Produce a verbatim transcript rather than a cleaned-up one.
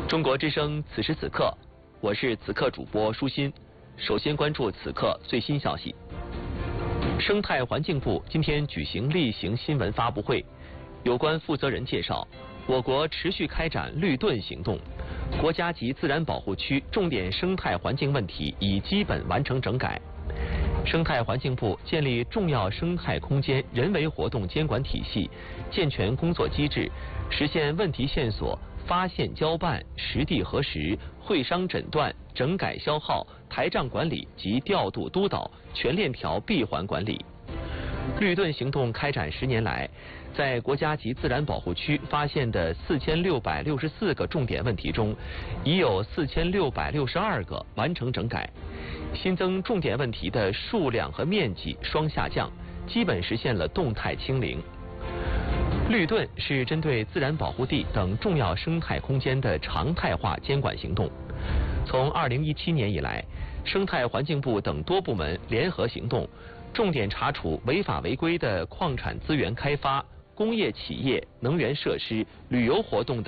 中国之声此时此刻，我是此刻主播舒心。首先关注此刻最新消息。生态环境部今天举行例行新闻发布会，有关负责人介绍，我国持续开展绿盾行动，国家级自然保护区重点生态环境问题已基本完成整改。生态环境部建立重要生态空间人为活动监管体系，健全工作机制，实现问题线索发现交办、实地核实、会商诊断、整改消耗、台账管理及调度督导全链条闭环管理。绿盾行动开展十年来，在国家级自然保护区发现的四千六百六十四个重点问题中，已有四千六百六十二个完成整改，新增重点问题的数量和面积双下降，基本实现了动态清零。绿盾是针对自然保护地等重要生态空间的常态化监管行动。从二零一七年以来，生态环境部等多部门联合行动，重点查处违法违规的矿产资源开发、工业企业、能源设施、旅游活动等